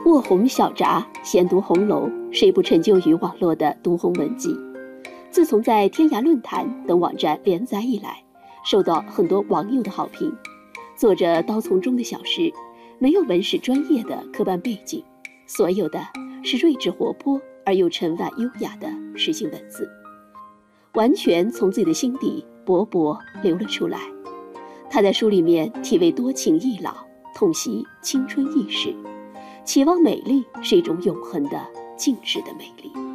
卧红小札，闲读红楼，谁不沉就于网络的读红文集？自从在天涯论坛等网站连载以来，受到很多网友的好评。作者刀丛中的小诗，没有文史专业的科班背景，所有的是睿智活泼而又沉婉优雅的诗性文字，完全从自己的心底勃勃流了出来。他在书里面体味多情易老，痛惜青春易逝，期望美丽是一种永恒的静止的美丽。